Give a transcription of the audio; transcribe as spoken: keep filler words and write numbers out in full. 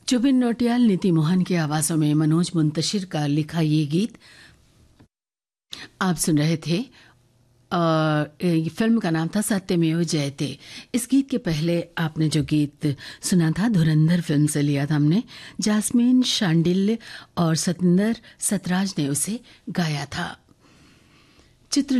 जुबिन नौटियाल, नीति मोहन की आवाज़ों में मनोज मुंतशिर का लिखा ये गीत आप सुन रहे थे। और फिल्म का नाम था सत्यमेव जयते। इस गीत के पहले आपने जो गीत सुना था धुरंधर फिल्म से लिया था हमने। जास्मीन शांडिल्य और सतिंदर सतराज ने उसे गाया था। चित्र